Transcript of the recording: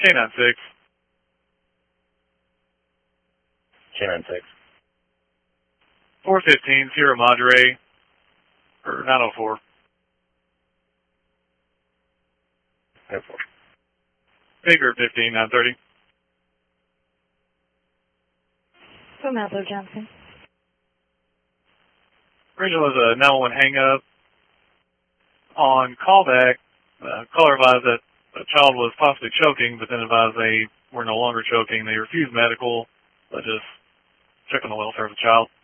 K96. K96. 415, Sierra Madre, or 904. 904. Baker 15, 930. From Adler Johnson. Original was a 911 hang-up. On callback, caller advised that a child was possibly choking, but then advised they were no longer choking. They refused medical, but just checking the welfare of the child.